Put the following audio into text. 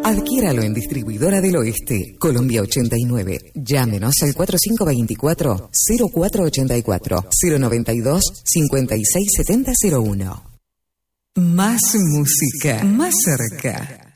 Adquiéralo en Distribuidora del Oeste, Colombia 89. Llámenos al 4524-0484, 092-567001. Más música, más cerca.